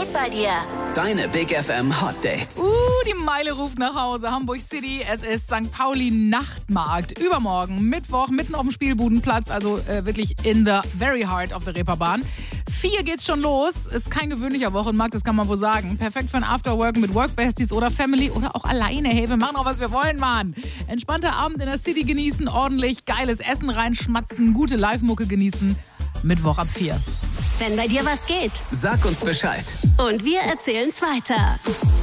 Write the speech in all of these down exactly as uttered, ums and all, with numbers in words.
geht bei dir? Deine Big F M Hot Dates. Uh, die Meile ruft nach Hause. Hamburg City, es ist Sankt Pauli Nachtmarkt. Übermorgen, Mittwoch, mitten auf dem Spielbudenplatz, also äh, wirklich in the very heart of the Reeperbahn. Vier geht's schon los. Ist kein gewöhnlicher Wochenmarkt, das kann man wohl sagen. Perfekt für ein Afterwork mit Workbesties oder Family oder auch alleine. Hey, wir machen auch, was wir wollen, Mann. Entspannter Abend in der City genießen, ordentlich geiles Essen reinschmatzen, gute Live-Mucke genießen. Mittwoch ab vier. Wenn bei dir was geht. Sag uns Bescheid. Und wir erzählen's weiter.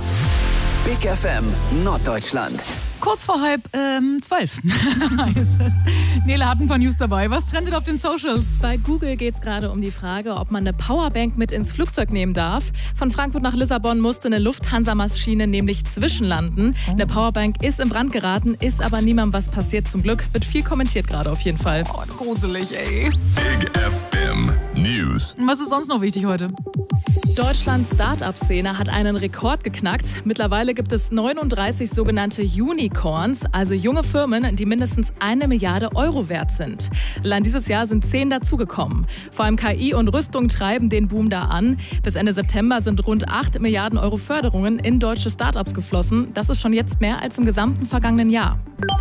Big F M Norddeutschland. Kurz vor halb ähm, zwölf heißt es. Nele hat ein paar News dabei. Was trendet auf den Socials? Bei Google geht es gerade um die Frage, ob man eine Powerbank mit ins Flugzeug nehmen darf. Von Frankfurt nach Lissabon musste eine Lufthansa-Maschine nämlich zwischenlanden. Oh. Eine Powerbank ist in Brand geraten, ist aber niemandem was passiert zum Glück. Wird viel kommentiert gerade auf jeden Fall. Oh, gruselig, ey. Big F M News. Was ist sonst noch wichtig heute? Deutschlands Start-up-Szene hat einen Rekord geknackt. Mittlerweile gibt es neununddreißig sogenannte Unicorns, also junge Firmen, die mindestens eine Milliarde Euro wert sind. Allein dieses Jahr sind zehn dazugekommen. Vor allem K I und Rüstung treiben den Boom da an. Bis Ende September sind rund acht Milliarden Euro Förderungen in deutsche Start-ups geflossen. Das ist schon jetzt mehr als im gesamten vergangenen Jahr.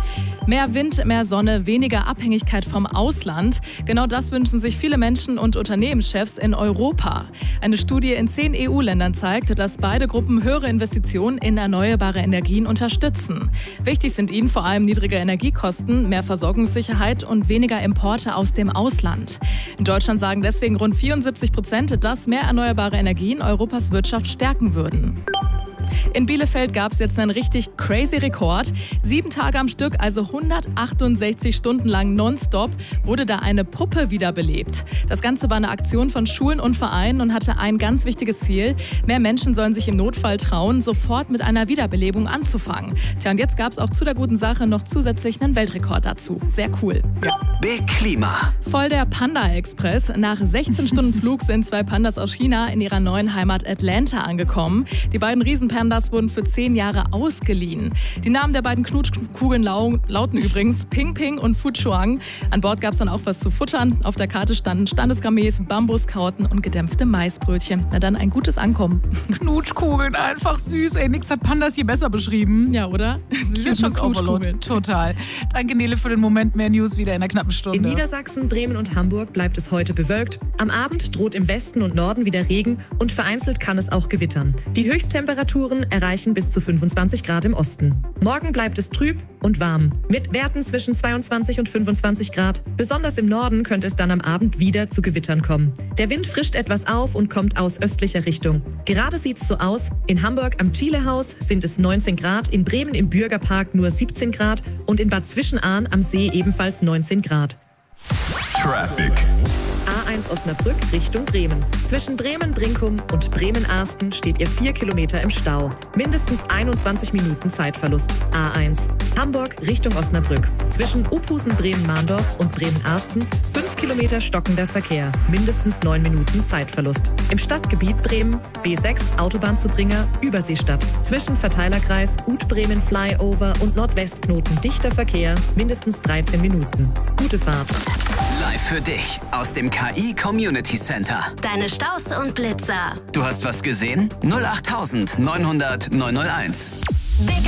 Mehr Wind, mehr Sonne, weniger Abhängigkeit vom Ausland. Genau das wünschen sich viele Menschen und Unternehmenschefs in Europa. Eine Studie in zehn E U-Ländern zeigt, dass beide Gruppen höhere Investitionen in erneuerbare Energien unterstützen. Wichtig sind ihnen vor allem niedrige Energiekosten, mehr Versorgungssicherheit und weniger Importe aus dem Ausland. In Deutschland sagen deswegen rund vierundsiebzig Prozent, dass mehr erneuerbare Energien Europas Wirtschaft stärken würden. In Bielefeld gab es jetzt einen richtig crazy Rekord. Sieben Tage am Stück, also hundertachtundsechzig Stunden lang nonstop, wurde da eine Puppe wiederbelebt. Das Ganze war eine Aktion von Schulen und Vereinen und hatte ein ganz wichtiges Ziel. Mehr Menschen sollen sich im Notfall trauen, sofort mit einer Wiederbelebung anzufangen. Tja, und jetzt gab es auch zu der guten Sache noch zusätzlich einen Weltrekord dazu. Sehr cool. Big Klima. Voll der Panda-Express. Nach sechzehn Stunden Flug sind zwei Pandas aus China in ihrer neuen Heimat Atlanta angekommen. Die beiden Riesenpandas wurden für zehn Jahre ausgeliehen. Die Namen der beiden Knutschkugeln lau- lauten übrigens Ping Ping und Fuchuang. An Bord gab es dann auch was zu futtern. Auf der Karte standen standesgemäß Bambuskarotten und gedämpfte Maisbrötchen. Na dann ein gutes Ankommen. Knutschkugeln, einfach süß. Ey, nix hat Pandas hier besser beschrieben. Ja, oder? Overload. Total. Danke, Nele, für den Moment. Mehr News wieder in einer knappen Stunde. In Niedersachsen, Bremen und Hamburg bleibt es heute bewölkt. Am Abend droht im Westen und Norden wieder Regen und vereinzelt kann es auch gewittern. Die Höchsttemperaturen erreichen bis zu fünfundzwanzig Grad im Osten. Morgen bleibt es trüb und warm, mit Werten zwischen zweiundzwanzig und fünfundzwanzig Grad. Besonders im Norden könnte es dann am Abend wieder zu Gewittern kommen. Der Wind frischt etwas auf und kommt aus östlicher Richtung. Gerade sieht es so aus, in Hamburg am Chilehaus sind es neunzehn Grad, in Bremen im Bürgerpark nur siebzehn Grad und in Bad Zwischenahn am See ebenfalls neunzehn Grad. Traffic. A eins Osnabrück Richtung Bremen. Zwischen Bremen-Brinkum und Bremen-Arsten steht ihr vier Kilometer im Stau. Mindestens einundzwanzig Minuten Zeitverlust. A eins Hamburg Richtung Osnabrück. Zwischen Uphusen-Bremen-Mahndorf und Bremen-Arsten fünf Kilometer stockender Verkehr. Mindestens neun Minuten Zeitverlust. Im Stadtgebiet Bremen B sechs Autobahnzubringer Überseestadt. Zwischen Verteilerkreis, Ut-Bremen Flyover und Nordwestknoten dichter Verkehr. Mindestens dreizehn Minuten. Gute Fahrt. Live für dich aus dem K I Community Center. Deine Staus und Blitzer. Du hast was gesehen? null acht neun null null neun null eins. Big